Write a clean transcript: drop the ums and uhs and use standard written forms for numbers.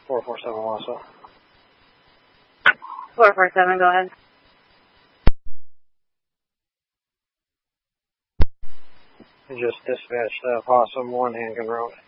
447 Wausau. 447, go ahead. I just dispatched Possum 1 Hankin Road.